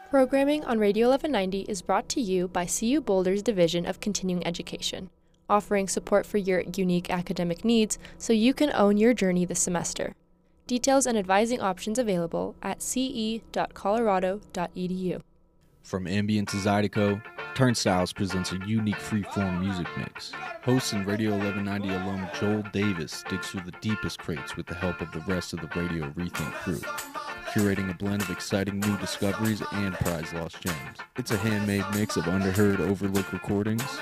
Programming on Radio 1190 is brought to you by CU Boulder's Division of Continuing Education, offering support for your unique academic needs so you can own your journey this semester. Details and advising options available at ce.colorado.edu. From ambient to Zydeco, Turnstiles presents a unique free-form music mix. Host and Radio 1190 alum Joel Davis digs through the deepest crates with the help of the rest of the Radio Rethink crew, curating a blend of exciting new discoveries and prize-lost gems. It's a handmade mix of underheard, overlooked recordings,